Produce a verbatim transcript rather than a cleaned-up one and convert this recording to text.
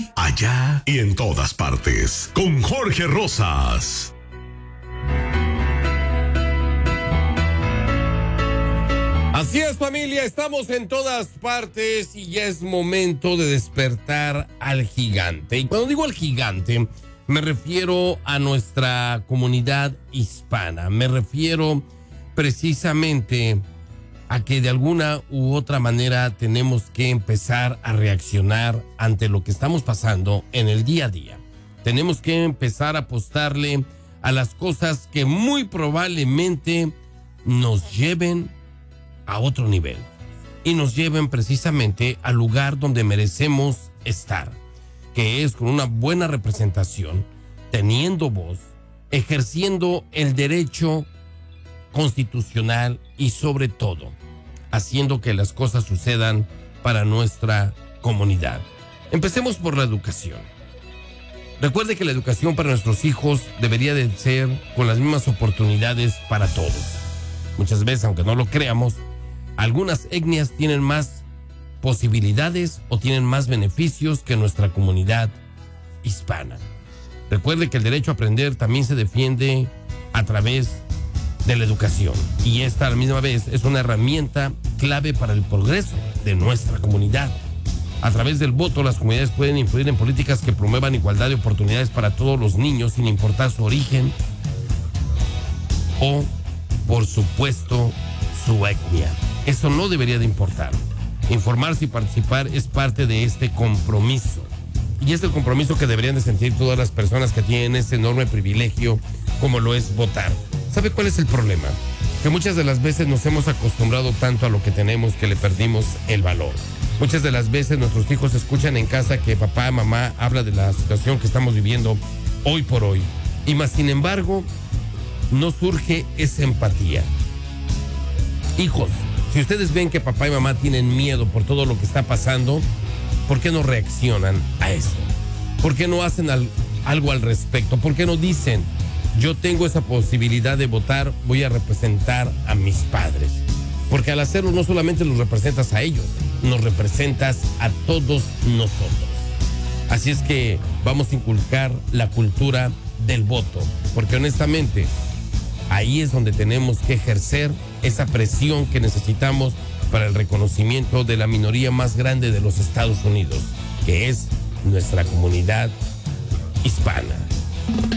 aquí, allá y en todas partes. Con Jorge Rosas. Así es, familia, estamos en todas partes y ya es momento de despertar al gigante. Y cuando digo al gigante, me refiero a nuestra comunidad hispana. Me refiero precisamente a que de alguna u otra manera tenemos que empezar a reaccionar ante lo que estamos pasando en el día a día. Tenemos que empezar a apostarle a las cosas que muy probablemente nos lleven a otro nivel y nos lleven precisamente al lugar donde merecemos estar, que es con una buena representación, teniendo voz, ejerciendo el derecho constitucional y sobre todo haciendo que las cosas sucedan para nuestra comunidad. Empecemos por la educación. Recuerde que la educación para nuestros hijos debería de ser con las mismas oportunidades para todos. Muchas veces, aunque no lo creamos, algunas etnias tienen más posibilidades o tienen más beneficios que nuestra comunidad hispana. Recuerde que el derecho a aprender también se defiende a través de la educación y esta a la misma vez es una herramienta clave para el progreso de nuestra comunidad. A través del voto, las comunidades pueden influir en políticas que promuevan igualdad de oportunidades para todos los niños sin importar su origen o, por supuesto, su etnia. Eso no debería de importar. Informarse y participar es parte de este compromiso. Y es el compromiso que deberían de sentir todas las personas que tienen ese enorme privilegio como lo es votar. ¿Sabe cuál es el problema? Que muchas de las veces nos hemos acostumbrado tanto a lo que tenemos que le perdimos el valor. Muchas de las veces nuestros hijos escuchan en casa que papá, mamá habla de la situación que estamos viviendo hoy por hoy. Y más sin embargo, no surge esa empatía. Hijos, si ustedes ven que papá y mamá tienen miedo por todo lo que está pasando, ¿por qué no reaccionan a eso? ¿Por qué no hacen al, algo al respecto? ¿Por qué no dicen, yo tengo esa posibilidad de votar, voy a representar a mis padres? Porque al hacerlo no solamente los representas a ellos, nos representas a todos nosotros. Así es que vamos a inculcar la cultura del voto, porque honestamente ahí es donde tenemos que ejercer esa presión que necesitamos para el reconocimiento de la minoría más grande de los Estados Unidos, que es nuestra comunidad hispana.